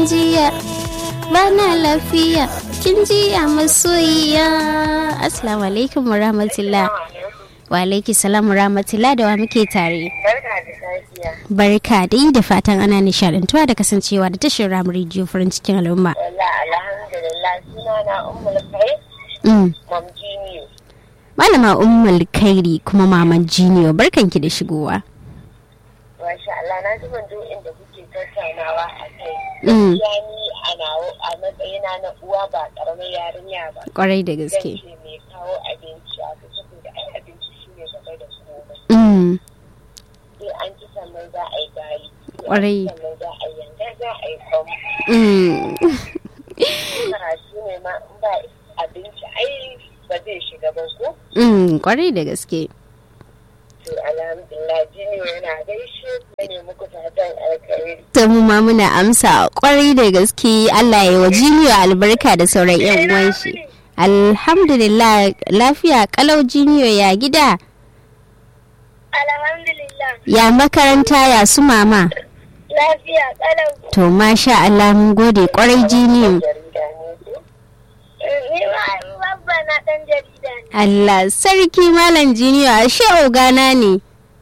jiya bana lafiya kin jiya masoyiya. Assalamu alaikum wa rahmatullah. Wa alaiki salam wa rahmatullah. Da wa muke tare? Barka dai, da fatan ana nishadantuwa da kasancewa da tashar Ram Radio farin cikin al'umma. Alhamdulillah, sunana Ummul Khair, Mam Jiniyo. Malama Ummul Khairi kuma Maman Jiniyo, barkanki da shigowa. Masha Allah, na ji bandu inda kuke tattaunawa a kai. Ya ni a matsayina na uwa ba karamar yarinya ba. Kwarai da gaske. Zan ce mai kawo abinci a kusa saboda ai abinci shi ne gaba da komai. Sai an ci sannan za a yi gari. Kwarai. Sannan za a yi yanga za a yi kwamu. Karatu ne ma in ba abinci ai ba zai shiga ba ko? Kwarai da gaske. To alhamdulillah, Jiniyo yana gaishe ne muku fatan alkhairi. Ta mu ma muna amsa kwarai da gaske. Allah ya wa Jiniyo albarka da sauran yan uwan shi. Alhamdulillah, lafiya kalau Jiniyo, ya gida? Alhamdulillah. Ya makaranta, ya su mama? Lafiya kalau. To masha Allah, mun gode kwarai Jiniyo. Ni ma babba na dan jarida ne. Allah sarki Malam Jiniyo, ashe ogana ne.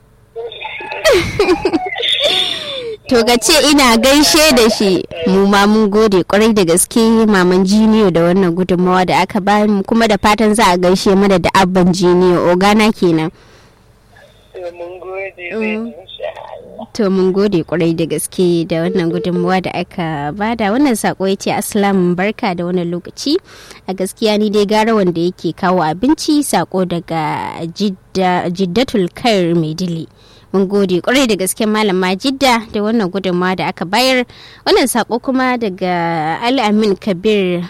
To ga ce ina gaishe da shi. Mu ma mun gode kwarai da gaske Maman Jiniyo da wannan gudunmawa da aka ba mu, kuma da fatan za a gaishe mana da abban Jiniyo, ogana kenan. Mun gode insha Allah. To mun gode kwarai da gaske da wannan gudunmawa da aka bada. Wannan sako yace assalamu barka da wannan lokaci. A gaskiya ni dai gara wanda yake kawo abinci. Sako daga Jiddatul Khair Maidili. Mun gode kwarai da gaske malama Jidda da wannan gudunmawa da aka bayar. Wannan sako kuma daga Al-Amin Kabir,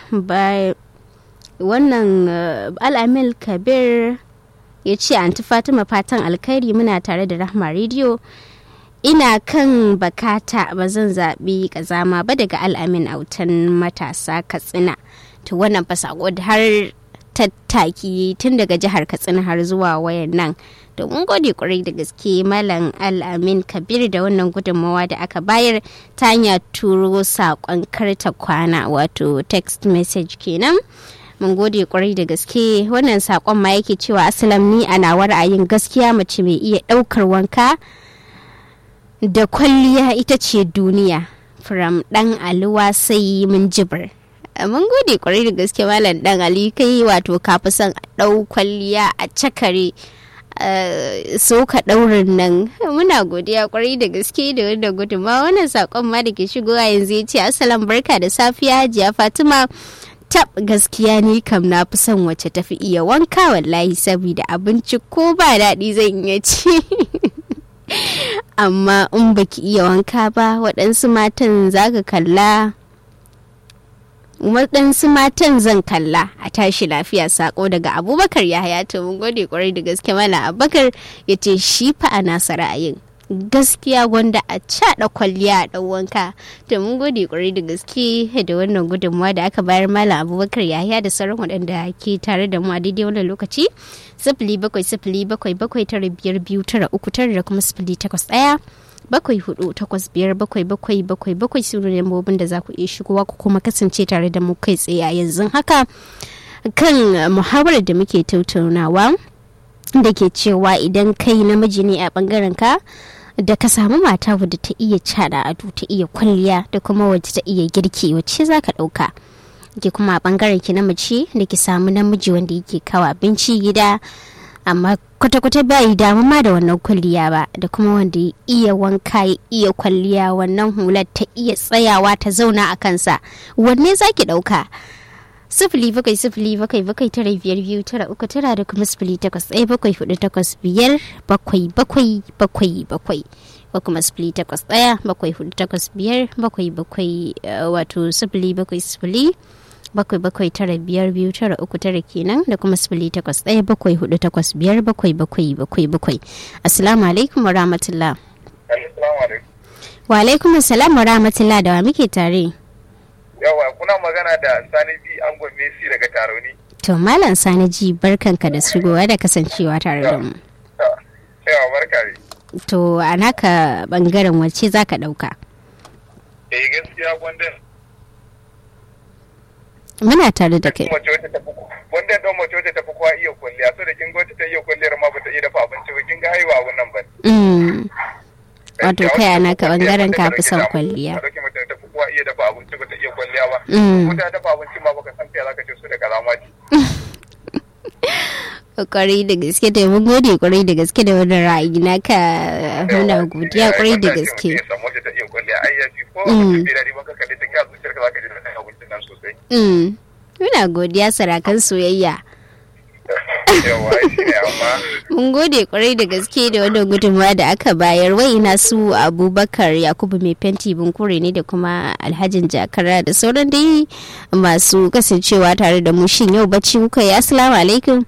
wannan Al-Amin Kabir ya ce anti Fatima fatan alkhairi, muna tare da Rahma Radio. Ina kan bakata ba zan zaɓi ƙazama ba, daga Al-Amin autan matasa Katsina. To wannan fa sako da har tattaki tun daga jihar Katsina har zuwa wayan nan. To mun gode kwarai da gaske Malam Al-Amin Kabir da wannan gudunmawa da aka bayar ta hanyar turo saƙon karta kwana, wato text message kenan. Mun gode kwarai da gaske. Wannan sakon ma yake cewa asalam ni a nawa ra'ayin gaskiya mace mai iya daukar wanka da kwalliya ita ce duniya. From dan Aluwa sai mun jibir. Mun gode kwarai da gaske Malam Dan Ali, kai wato kafi son a dau kwalliya a cakare so ka daurin nan. Muna godiya kwarai da gaske da wannan gudunmawa. Wannan sakon ma da ke shigowa yanzu ya ce asalam barka da safiya Hajiya Fatima. Tab gaskiya ni kam na fi son wacce tafi iya wanka wallahi, saboda abinci ko ba daɗi zan iya ci. Amma in baki iya wanka ba, waɗansu matan zaka kalla, waɗansu matan zan kalla. A tashi lafiya. Sako daga Abubakar Yahaya. To mun gode kwarai da gaske Malam Abubakar ya ce shi fa a nasa ra'ayin gaskiya gwanda a caɗa kwalliya a ɗan wanka. To mun gode kwarai da gaske da wannan gudunmawa da aka bayar Malam Abubakar Yahaya da sauran waɗanda ke tare da mu a daidai wannan lokaci. 0707795293 da kuma 08174857777 su ne lambobin da za ku iya shigowa ku kuma kasance tare da mu kai tsaye a yanzu haka kan muhawarar da muke tattaunawa, da ke cewa idan kai namiji ne a bangaren ka da ka samu mata wadda ta iya cada ado, ta iya kwalliya da kuma wadda ta iya girki, wacce za ka ɗauka? Ke kuma a bangaren ki na mace da ki samu namiji wanda yake kawo abinci gida amma kwata-kwata bai damu ma da wannan kwalliya ba, da kuma wanda ya iya wanka ya iya kwalliya, wannan hular ta iya tsayawa ta zauna a kansa, wanne za ki ɗauka? 0707755939 da kuma 0817485777 ko kuma 0817485777 wato 0707795239 kenan da kuma 0817485777. Assalamu alaikum wa rahmatullah. Wa alaikum assalam wa rahmatullah. Da wa muke tare? Yawa, kuna magana da Sani Ji Angon Messi daga Taroni. To Malam Sani Ji, barkanka da shigowa da kasancewa tare da mu. Yawa, barka ne. To a naka bangaren wacce zaka dauka? Gaskiya gwanda Muna tare da kai. Wanda don mace wacce tafi kowa iya kwalliya, so da kin ga wacce ta iya kwalliyar ma bata iya dafa abinci ba, kin ga haihuwa wannan ba. Wato kai ana ka bangaren ka fi son kwalliya. Dauki mace ta tafi kowa iya dafa abinci bata iya kwalliya ba. Ko ta dafa abinci ma baka san ta zaka ce su da kalama ce. Kwarai da gaske da mun gode kwarai da gaske da wannan ra'ayi naka, muna godiya kwarai da gaske. Muna godiya sarakan soyayya. Mun gode kwarai da gaske da wannan gudunmawa da aka bayar. Wai ina su Abubakar Yakubu mai fenti Bunkure ne da kuma Alhajin Jakara da sauran dai masu kasancewa tare da mu. Shin yau bacci kuka yi? Assalamu alaikum.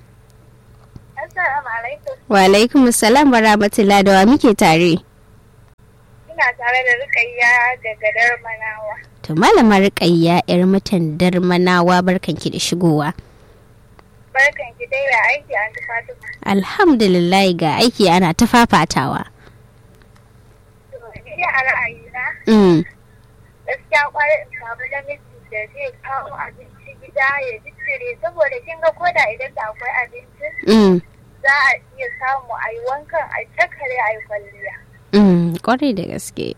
Wa alaikum assalam wa rahmatullah. Da wa muke tare? Ina tare da Rukayya daga Darmanawa. To malama Rukayya yar mutan Darmanawa, barkanki da shigowa. Barkanki dai da aiki an Fatima. Alhamdulillah ga aiki ana ta fafatawa. To ni a ra'ayina. Gaskiya kwarai in samu namiji da zai kawo abinci gida ya jiddire, saboda kin ga koda idan da akwai abinci. Za a iya samu a yi wankan a cakare a yi kwalliya. Kwarai da gaske.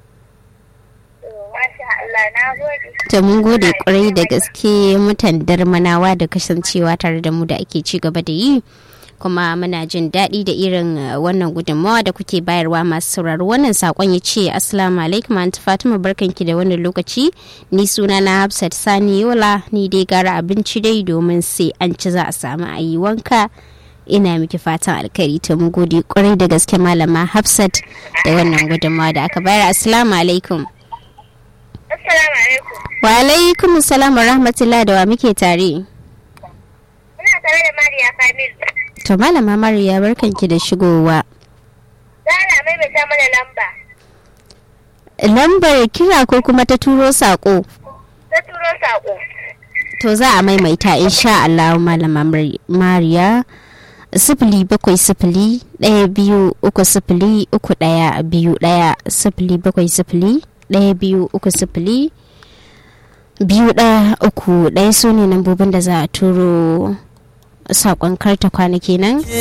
Masha Allah, na gode. Ta mun gode kwarai da gaske mutan Darmanawa da kasancewa tare da mu da ake ci gaba da yi. Kuma muna jin daɗi da irin wannan gudunmawa da kuke bayarwa masu sauraro. Wannan saƙon ya ce Assalamu alaikum Aunty Fatima, barkanki da wannan lokaci. Ni suna na Hafsat Sani Yola, ni dai gara abinci dai domin sai an ci za a samu a yi wanka. Ina miki fatan alkhairi. Ta mun gode kwarai da gaske malama Hafsat da wannan gudunmawa da aka bayar. Assalamu alaikum. Assalamu alaikum. Wa alaikum assalam wa rahmatullah. Da wa muke tare? Muna tare da Mariya Kamil. To malama Mariya, barkanki da shigowa. Za a maimaita mana lamba. Lambar kira ko kuma ta turo saƙo? Ta turo saƙo. To za a maimaita insha Allah malama Mariya. 070 12 30 3121 070 12 30 2131 su ne lambobin da za a turo saƙon karta kwana kenan.